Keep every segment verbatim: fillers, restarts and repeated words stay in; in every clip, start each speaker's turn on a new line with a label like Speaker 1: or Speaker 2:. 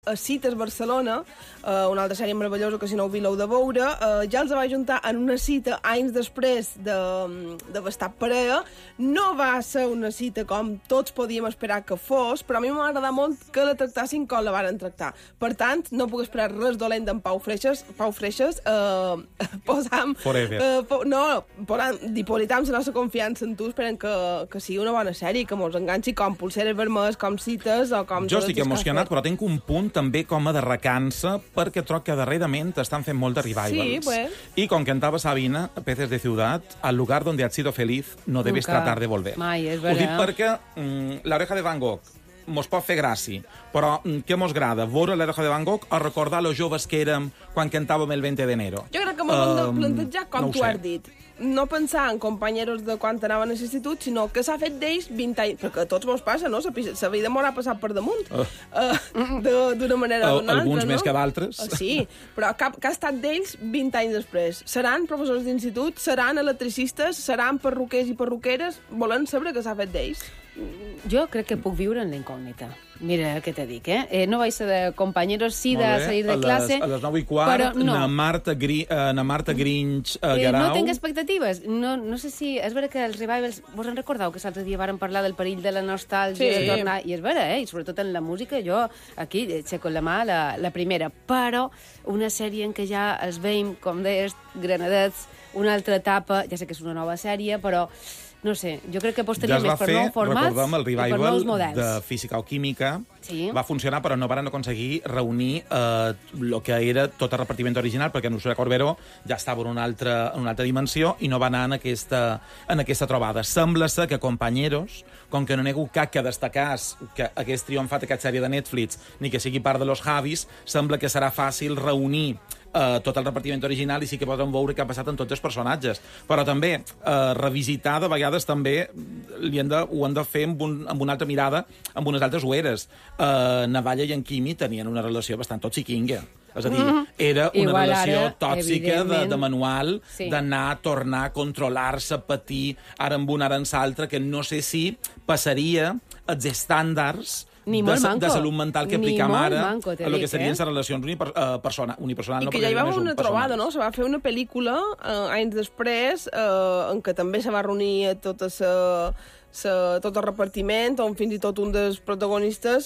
Speaker 1: a Cites Barcelona, eh, una altra sèrie meravellosa que si no ho vileu de veure, eh, ja els va juntar en una cita anys després de, de bastar parella. No va ser una cita com tots podíem esperar que fos, però a mi m'ha agradat molt que la tractassin com la varen tractar. Per tant, no puc esperar res dolent d'en Pau Freixas. Pau Freixas, eh, posam...
Speaker 2: Forever.
Speaker 1: Eh, po, no, posam, dipositam la nostra confiança en tu, esperem que, que sigui una bona sèrie, que mos enganxi com Pulseres Vermelles, com Cites o com...
Speaker 2: Jo estic emocionat, però tinc un punt també com a de recança, perquè troc que darrerament estan fent molt de revivals.
Speaker 1: Sí, pues.
Speaker 2: Y con cantaba Sabina, Peces de ciudad, al lugar donde has sido feliz, no debes
Speaker 3: Nunca.
Speaker 2: tratar de volver.
Speaker 3: Mai, és
Speaker 2: Ho dic
Speaker 3: veritat.
Speaker 2: perquè mm, l'Oreja de Van Gogh mos pot fer gràcia, però mm, què mos agrada? Veure l'Oreja de Van Gogh o recordar los joves que érem quan cantàvem el veinte de enero?
Speaker 1: Jo crec que m'ho hem de
Speaker 2: Um,
Speaker 1: plantejar com
Speaker 2: no ho
Speaker 1: tu
Speaker 2: sé.
Speaker 1: has dit. No pensar en companyeros de quan anaven a l'institut, sinó que s'ha fet d'ells vint anys. Perquè a tots mos passa, no? La vida m'ho ha passat per damunt.
Speaker 2: Uh.
Speaker 1: Uh, d'una manera o
Speaker 2: Uh,
Speaker 1: d'una altra,
Speaker 2: alguns
Speaker 1: no?
Speaker 2: més que d'altres.
Speaker 1: Uh, sí, però que, que ha estat d'ells vint anys després. Seran professors d'institut, seran electricistes, seran perruquers i perruqueres, volen saber què s'ha fet d'ells.
Speaker 3: Jo crec que puc viure en la incògnita. Mira què te dic, eh? eh no vaig ser de companyeros, sí, de
Speaker 2: Molt bé.
Speaker 3: salir de
Speaker 2: a les,
Speaker 3: classe...
Speaker 2: A les nou i quart,
Speaker 3: però no.
Speaker 2: na Marta, Gri, uh, na Marta Grinch uh,
Speaker 3: Eh,
Speaker 2: Guerau...
Speaker 3: no tinc expectatives. No, no sé si... És vera que els revivals... Vos en recordeu que l'altre dia varen parlar del perill de la nostàlgia,
Speaker 1: Sí.
Speaker 3: de tornar... I és vera, eh? I sobretot en la música, jo aquí aixeco la mà la, la primera. Però una sèrie en què ja els veiem, com deies, granadets, una altra etapa, ja sé que és una nova sèrie, però... No sé, jo crec que apostaria
Speaker 2: Ja es va
Speaker 3: més per
Speaker 2: fer,
Speaker 3: nous formats
Speaker 2: recordem, el
Speaker 3: i per
Speaker 2: revival
Speaker 3: nous models.
Speaker 2: de Física o Química.
Speaker 3: Sí.
Speaker 2: Va funcionar, però no van aconseguir reunir eh, el que era tot el repartiment original, perquè Nucera Corberó ja estava en una altra, en una altra dimensió i no va anar en aquesta, en aquesta trobada. Sembla ser que Compañeros, com que no n'hi ha hagut cap que destacàs que hagués triomfat aquesta sèrie de Netflix ni que sigui part de los Javis, sembla que serà fàcil reunir Uh, tot el repartiment original i sí que podrem veure què ha passat en tots els personatges. Però també, uh, revisitar de vegades també li han de, ho han de fer amb, un, amb una altra mirada, amb unes altres ueres. Uh, Navalla i en Quimi tenien una relació bastant toxiquinga. És a dir, era una
Speaker 3: Igual
Speaker 2: relació
Speaker 3: ara,
Speaker 2: tòxica de,
Speaker 3: evidentment.
Speaker 2: de manual,
Speaker 3: Sí.
Speaker 2: d'anar, tornar, controlar-se, patir, ara amb un, ara en l'altre, que no sé si passaria els estàndards
Speaker 3: Ni
Speaker 2: de,
Speaker 3: molt
Speaker 2: sa-
Speaker 3: manco.
Speaker 2: de salut mental que
Speaker 3: Ni
Speaker 2: aplicam
Speaker 3: molt
Speaker 2: ara
Speaker 3: manco, te
Speaker 2: a lo que
Speaker 3: dic,
Speaker 2: serien
Speaker 3: eh?
Speaker 2: les relacions uniper, uh, persona, unipersonals.
Speaker 1: I
Speaker 2: no,
Speaker 1: que
Speaker 2: perquè
Speaker 1: ja hi va
Speaker 2: només
Speaker 1: haver
Speaker 2: un
Speaker 1: una trobada,
Speaker 2: personal.
Speaker 1: no? Se va fer una pel·lícula eh, anys després eh, en què també se va reunir a tota sa, sa, tot el repartiment, on fins i tot un dels protagonistes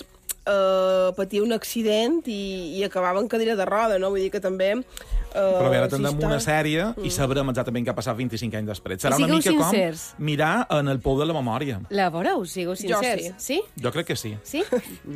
Speaker 1: eh, patia un accident i, i acabava en cadira de roda, no? Vull dir que també... Eh,
Speaker 2: Però bé, ara
Speaker 1: si
Speaker 2: tindrem
Speaker 1: està-
Speaker 2: una sèrie i sabrem exactament què ha passat vint-i-cinc anys després. Serà
Speaker 3: I
Speaker 2: una
Speaker 3: sigueu
Speaker 2: mica
Speaker 3: sincers.
Speaker 2: com mirar en el pou de la memòria.
Speaker 3: La veureu, sigueu sincers.
Speaker 1: sí.
Speaker 3: Sí?
Speaker 2: Jo crec que sí.
Speaker 3: Sí?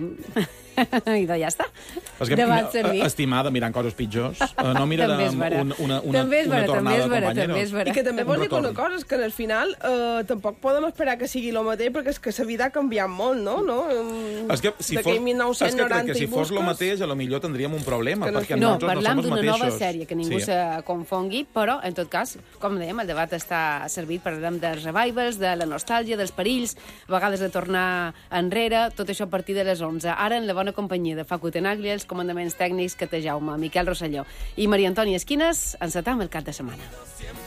Speaker 3: I doncs ja està.
Speaker 2: És que,
Speaker 3: Debat
Speaker 2: eh,
Speaker 3: servit.
Speaker 2: estimada, mirant coses pitjors, eh, no mirarem
Speaker 3: També és vera.
Speaker 2: una, una, una,
Speaker 3: També és
Speaker 2: una
Speaker 3: vera, també
Speaker 2: tornada
Speaker 3: és
Speaker 2: de
Speaker 3: vera,
Speaker 2: companyeros.
Speaker 3: també és vera.
Speaker 1: I que també
Speaker 2: Un
Speaker 1: vols dir que una
Speaker 2: retorn.
Speaker 1: cosa és que al final eh, tampoc podem esperar que sigui el mateix perquè és que la vida ha canviat molt, no? no? Mm,
Speaker 2: És que si fos,
Speaker 1: D'aquell mil nou-cents
Speaker 2: és que crec
Speaker 1: noranta
Speaker 2: que si
Speaker 1: i
Speaker 2: fos el
Speaker 1: busques-
Speaker 2: mateix, a lo millor tindríem un problema,
Speaker 1: Que no-
Speaker 2: perquè
Speaker 3: No,
Speaker 2: nosaltres
Speaker 3: parlam
Speaker 2: no som els
Speaker 3: d'una
Speaker 2: mateixos.
Speaker 3: nova sèrie, que ningú
Speaker 2: Sí.
Speaker 3: se confongui, però, en tot cas, com dèiem, el debat està servit, parlem dels revivals, de la nostàlgia, dels perills, a vegades de tornar enrere, tot això a partir de les onze. Ara, en la bona companyia de Facu Tenaglia, els comandaments tècnics que té Jaume, Miquel Rosselló i Maria Antònia Esquines, encetam el cap de setmana.